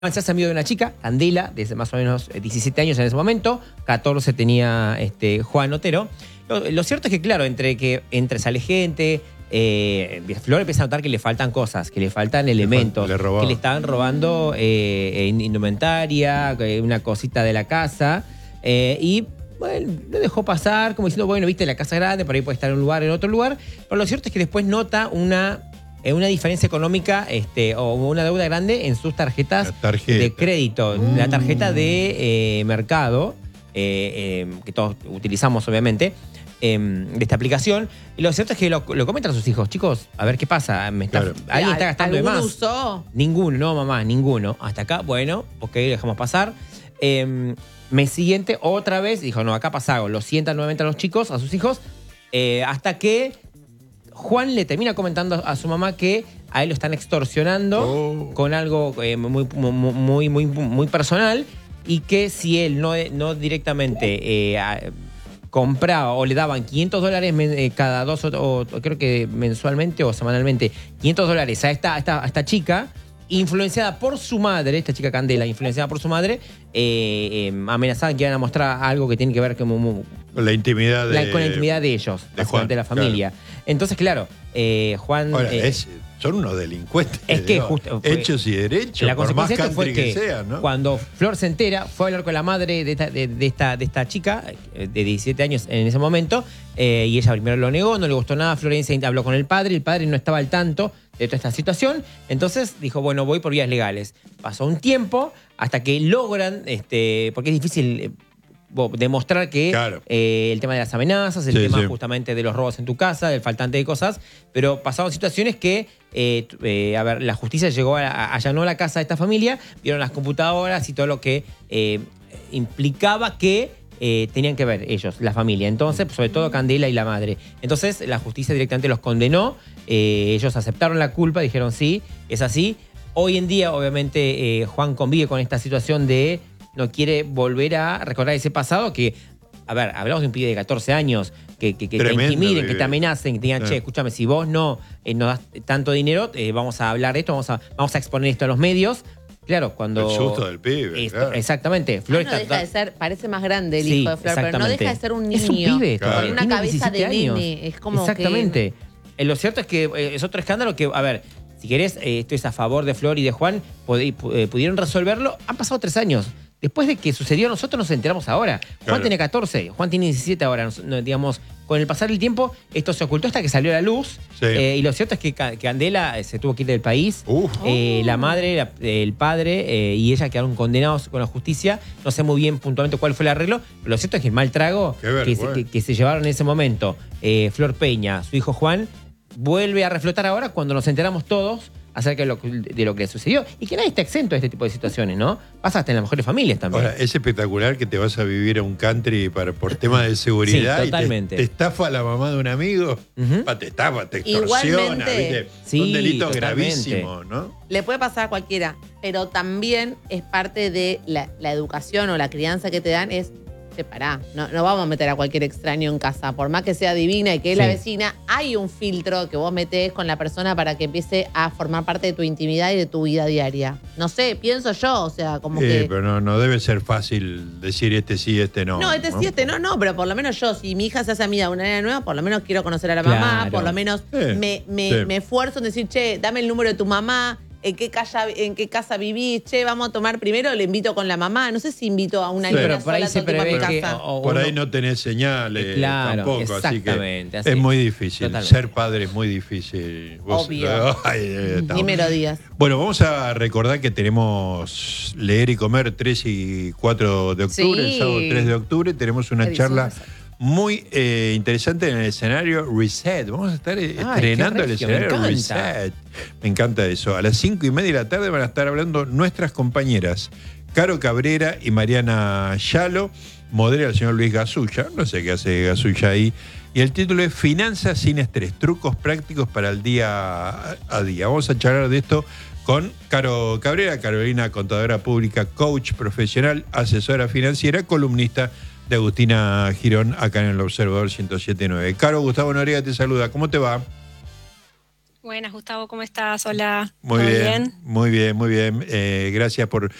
Se hace amigo de una chica, Candela, desde más o menos 17 años en ese momento, 14 tenía Juan Otero. Lo cierto es que, claro, entre sale gente, Flor empieza a notar que le faltan cosas, que le faltan elementos, que le estaban robando indumentaria, una cosita de la casa, y bueno, lo dejó pasar, como diciendo, bueno, viste, la casa grande, por ahí puede estar en un lugar, en otro lugar, pero lo cierto es que después nota una diferencia económica o una deuda grande en sus tarjetas de crédito. La tarjeta de mercado, que todos utilizamos obviamente, de esta aplicación. Y lo cierto es que lo comentan a sus hijos. Chicos, a ver qué pasa. ¿Alguien está gastando de más? ¿Alguno usó? Ninguno, no mamá, ninguno. Hasta acá, bueno, ok, dejamos pasar. Mes siguiente, otra vez, dijo, no, acá pasa algo. Lo sientan nuevamente a los chicos, a sus hijos, hasta Juan le termina comentando a su mamá que a él lo están extorsionando con algo muy personal, y que si él no directamente compraba o le daban $500 cada dos o creo que mensualmente o semanalmente, $500 a esta chica, influenciada por su madre, esta chica Candela, influenciada por su madre, amenazada que iban a mostrar algo que tiene que ver con la intimidad de ellos, de la familia. Claro. Entonces, claro, Juan... Ahora, son unos delincuentes. Es que justo, hechos y derechos, la por más consecuencia fue que sea, ¿no? Cuando Flor se entera, fue a hablar con la madre de esta chica, de 17 años en ese momento, y ella primero lo negó, no le gustó nada. Florencia habló con el padre no estaba al tanto de toda esta situación, entonces dijo, bueno, voy por vías legales. Pasó un tiempo hasta que logran, porque es difícil demostrar que el tema de las amenazas, el tema justamente de los robos en tu casa, del faltante de cosas, pero pasaron situaciones que, la justicia allanó la casa de esta familia, vieron las computadoras y todo lo que implicaba que tenían que ver ellos, la familia. Entonces, sobre todo Candela y la madre. Entonces, la justicia directamente los condenó, ellos aceptaron la culpa, dijeron sí, es así. Hoy en día, obviamente, Juan convive con esta situación de no quiere volver a recordar ese pasado que, a ver, hablamos de un pibe de 14 años, que te intimiden, que te amenacen, que te digan, che, escúchame, si vos no das tanto dinero, vamos a hablar de esto, vamos a exponer esto a los medios. Claro, cuando... El susto del pibe, claro. Exactamente. Flor no deja de ser, parece más grande el hijo de Flor, pero no deja de ser un niño. Es un pibe, con una cabeza de nene. Es como exactamente. Lo cierto es que es otro escándalo que, a ver, si querés, esto es a favor de Flor y de Juan, pudieron resolverlo. Han pasado 3 años. Después de que sucedió, nosotros nos enteramos ahora. Juan tiene 14, Juan tiene 17 ahora. Digamos, con el pasar del tiempo, esto se ocultó hasta que salió a la luz. Y lo cierto es que Candela se tuvo que ir del país. La madre, el padre y ella quedaron condenados con la justicia. No sé muy bien puntualmente cuál fue el arreglo, pero lo cierto es que el mal trago que se llevaron en ese momento, Flor Peña, su hijo Juan, vuelve a reflotar ahora cuando nos enteramos todos acerca de lo que sucedió. Y que nadie está exento de este tipo de situaciones, ¿no? Pasa hasta en las mejores familias también. Ahora, es espectacular que te vas a vivir a un country por temas de seguridad. Sí, totalmente. Y te estafa la mamá de un amigo. Te estafa, te extorsiona, ¿viste? Son delitos gravísimos, ¿no? Le puede pasar a cualquiera, pero también es parte de la educación o la crianza que te dan, es pará, no vamos a meter a cualquier extraño en casa. Por más que sea divina y que es la vecina, hay un filtro que vos metés con la persona para que empiece a formar parte de tu intimidad y de tu vida diaria. No sé, pienso yo, o sea, como que... pero no debe ser fácil decir este sí, este no. No, sí, este no, pero por lo menos yo, si mi hija se hace amiga de una nena nueva, por lo menos quiero conocer a la mamá, por lo menos me esfuerzo en decir, che, dame el número de tu mamá, ¿en qué casa vivís? Che, vamos a tomar primero, le invito con la mamá. No sé si invito a una hija por ahí se prevé que por ahí no tenés señales tampoco, así que así. Es muy difícil. Totalmente. Ser padre es muy difícil. Obvio. Dímelo, Díaz. Bueno, vamos a recordar que tenemos Leer y Comer 3 y 4 de octubre, el sábado 3 de octubre. Tenemos una charla muy interesante en el escenario Reset. Vamos a estar estrenando el escenario Reset. Me encanta eso. A las 5:30 de la tarde van a estar hablando nuestras compañeras Caro Cabrera y Mariana Yalo. Modera el señor Luis Gasulla. No sé qué hace Gasulla ahí. Y el título es Finanzas sin estrés, trucos prácticos para el día a día. Vamos a charlar de esto con Caro Cabrera, Carolina, contadora pública, coach profesional, asesora financiera, columnista de Agustina Girón, acá en el Observador 107.9. Caro, Gustavo Noriega te saluda. ¿Cómo te va? Buenas, Gustavo, ¿cómo estás? Hola. Muy ¿Todo bien, muy bien, muy bien. Gracias por